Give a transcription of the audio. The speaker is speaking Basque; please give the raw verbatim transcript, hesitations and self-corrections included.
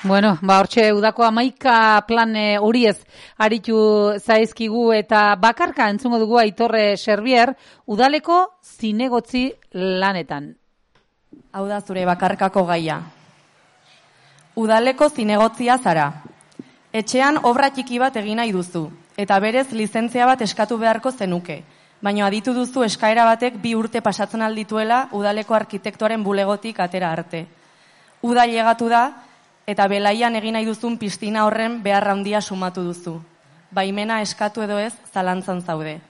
Bueno, ba, hortxe udako hamaika plan horiez aritu zaizkigu eta bakarka entzungo dugu Aitorre Xerbier udaleko zinegotzi lanetan. Hau da zure bakarkako gaia. Udaleko zinegotzia zara. Etxean obra txiki bat egin nahi duzu, eta berez lizentzia bat eskatu beharko zenuke, baina aditu duzu eskaera batek bi urte pasatzen aldituela udaleko arkitektoaren bulegotik atera arte. Uda llegatu da, eta belaian egin nahi duzun piztina horren behar handia sumatu duzu. Baimena eskatu edo ez, zalantzan zaude.